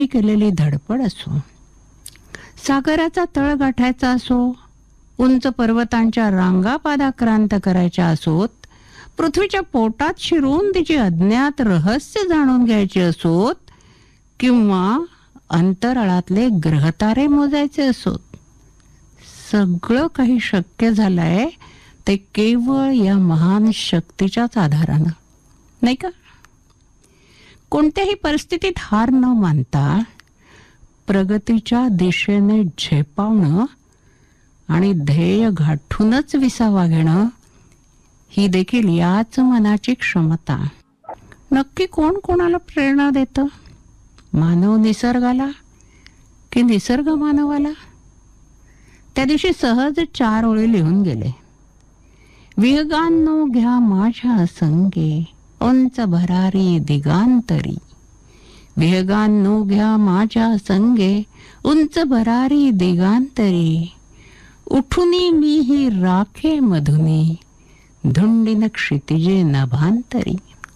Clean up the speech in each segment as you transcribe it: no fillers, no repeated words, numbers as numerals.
केलेली धडपड असो, सागराचा तळ गाठायचा असो, उंच पर्वतांच्या रांगा पादाक्रांत करायच्या असोत, पृथ्वीच्या पोटात शिरून तिची अज्ञात रहस्य जाणून घ्यायची असोत, किंवा अंतराळातले ग्रहतारे मोजायचे असोत, सगळं काही शक्य झालंय ते केवळ या महान शक्तीच्याच आधारानं, नाही का? कोणत्याही परिस्थितीत हार न मानता प्रगतीच्या दिशेने झेपावणं आणि ध्येय गाठूनच विसावा घेणं ही देखील याच मनाची क्षमता. नक्की कोण कोणाला प्रेरणा देतं? मानव निसर्गाला की निसर्ग मानवाला? त्या दिवशी सहज 4 ओळी लिहून गेले. विहगांनो घ्या माझ्या संगे, उंच भरारी दिगांतरी. विहगांनो घ्या माझ्या संगे, उंच भरारी दिगांतरी. उठुनी मी ही राखे मधुनी, धुंडीन क्षितिजे नभांतरी.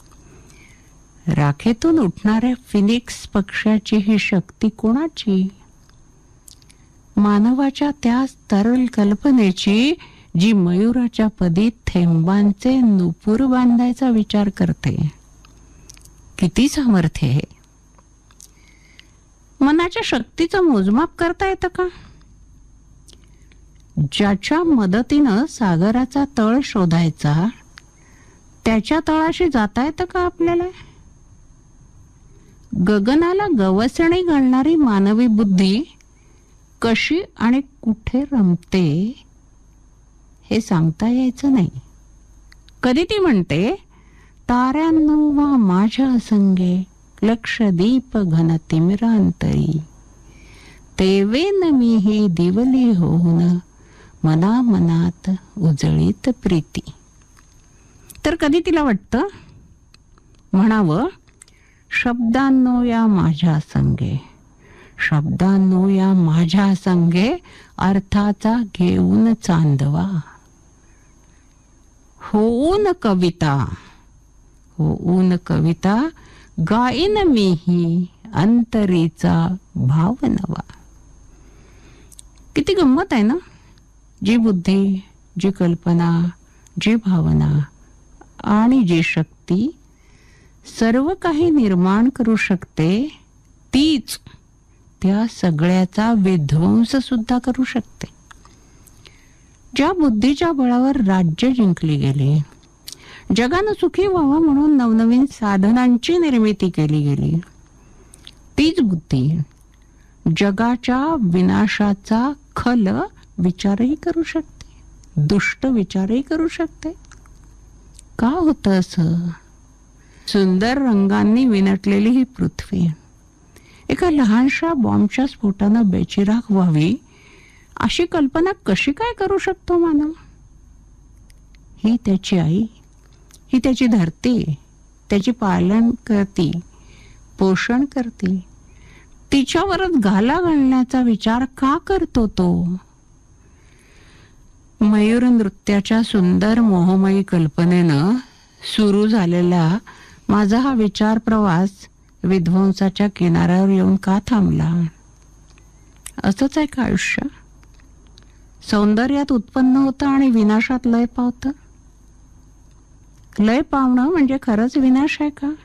राखेतून उठणाऱ्या फिनिक्स पक्षाची ही शक्ती कोणाची? मानवाच्या त्या तरल कल्पनेची जी मयुराच्या पदी थेंबांचे नुपूर बांधायचा विचार करते. किती सामर्थ्य आहे! मनाच्या शक्तीचं मोजमाप करता येतं का? ज्याच्या मदतीनं सागराचा तळ शोधायचा, त्याच्या तळाशी जाता येतं का आपल्याला? गगनाला गवसणी घालणारी मानवी बुद्धी कशी आणि कुठे रमते हे सांगता यायचं नाही. कधी ती म्हणते, ताऱ्यांनो वा माझ्या संगे, लक्षदीप घन तिमिरांतरी. तेवेन मी ही दिवली होऊन, मना मनात उजळीत प्रीती. तर कधी तिला वाटतं म्हणावं, शब्दांनो या माझ्या संगे, शब्दांनो या माझ्या संगे, अर्थाचा घेऊन चांदवा. होऊन कविता, होऊन कविता, गाईन मीही अंतरीचा भाव नवा. किती गंमत आहे ना? जी बुद्धी, जी कल्पना, जी भावना आणि जी शक्ती सर्व काही निर्माण करू शकते, तीच त्या सगळ्याचा विध्वंस सुद्धा करू शकते. ज्या बुद्धीच्या बळावर राज्य जिंकली गेली, जगानं सुखी व्हावं म्हणून नवनवीन साधनांची निर्मिती केली गेली, तीच बुद्धी जगाच्या विनाशाचा खल विचारही करू शकते, दुष्ट विचारही करू शकते. का होतं असं? सुंदर रंगांनी विनटलेली ही पृथ्वी एका लहानशा बॉम्बच्या स्फोटानं बेचिराख व्हावी अशी कल्पना कशी काय करू शकतो मानव? ही त्याची आई, ही त्याची धरती, त्याची पालन करती, पोषण करती, तिच्यावरच घाला घालण्याचा विचार का करतो तो? मयूर नृत्याच्या सुंदर मोहमयी कल्पनेनं सुरू झालेला माझा हा विचार प्रवास विध्वंसाच्या किनाऱ्यावर येऊन का थांबला? असंच आहे का आयुष्य? सौंदर्यात उत्पन्न होतं आणि विनाशात लय पावतं. लय पावणं म्हणजे खरंच विनाश आहे का?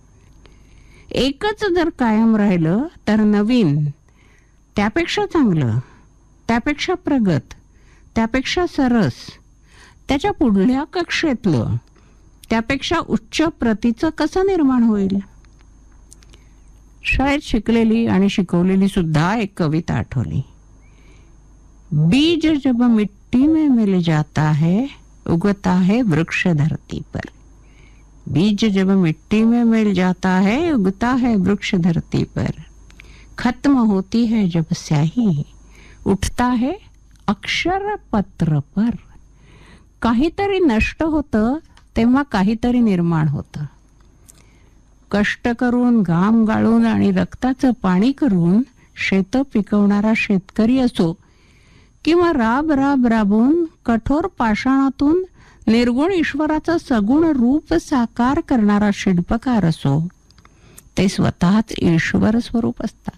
एकच जर कायम राहिलं तर नवीन, त्यापेक्षा चांगलं, त्यापेक्षा प्रगत, त्यापेक्षा सरस, त्याच्या पुढल्या कक्षेतलं, त्यापेक्षा उच्च प्रतीचं कसं निर्माण होईल? शाळेत शिकलेली आणि शिकवलेली सुद्धा एक कविता आठवली. बीज जब मिट्टी में मिल जाता है, उगता है वृक्ष धरती पर. बीज जब मिट्टी में मिल जाता है, उगता है वृक्ष धरती पर. खत्म होती है जब स्याही, उठता है अक्षर पत्र पर. काहीतरी नष्ट होतं तेव्हा काहीतरी निर्माण होतं. कष्ट करून, घाम गाळून आणि रक्ताचं पाणी करून शेत पिकवणारा शेतकरी असो, किंवा राब राब राबून कठोर पाषाणातून निर्गुण ईश्वराचं सगुण रूप साकार करणारा शिल्पकार असो, ते स्वतःच ईश्वर स्वरूप असतात.